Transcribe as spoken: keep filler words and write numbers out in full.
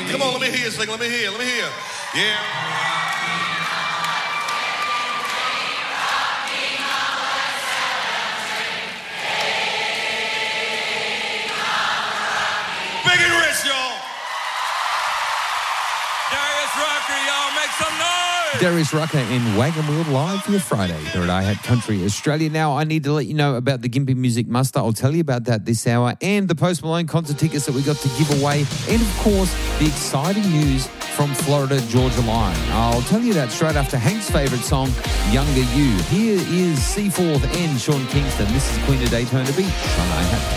Come on, let me hear you sing. Let me hear you. Let me hear you. Yeah. Big and rich, y'all. Darius Rucker, y'all, make some noise. Darius Rucker in Wagon Wheel live for your Friday here at iHat Country Australia. Now, I need to let you know about the Gympie Music Muster. I'll tell you about that this hour, and the Post Malone concert tickets that we got to give away, and of course, the exciting news from Florida Georgia Line. I'll tell you that straight after Hank's favourite song, Younger You. Here is Seaforth and Sean Kingston. This is Queen of Daytona Beach on iHat.